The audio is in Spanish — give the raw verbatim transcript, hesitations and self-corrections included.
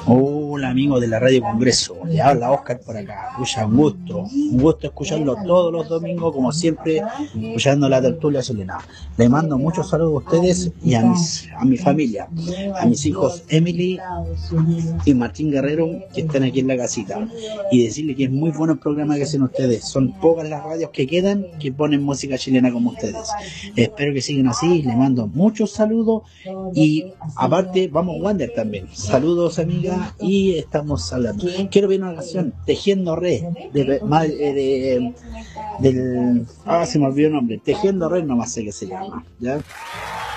Hola amigos de la Radio Congreso, le habla Oscar por acá. Pucha, un gusto, un gusto escucharlo todos los domingos, como siempre, escuchando la tertulia chilena. Le mando muchos saludos a ustedes y a, mis, a mi familia, a mis hijos Emily y Martín Guerrero, que están aquí en la casita. Y decirle que es muy bueno el programa que hacen ustedes. Son pocas las radios que quedan que ponen música chilena como ustedes. Espero que sigan así, le mando muchos saludos y aparte vamos Wander también. Saludos amigas y estamos hablando. Quiero ver una canción, Tejiendo Red, de, de, de, del... Ah, se me olvidó el nombre. Tejiendo Red, nomás sé que se llama, ¿ya?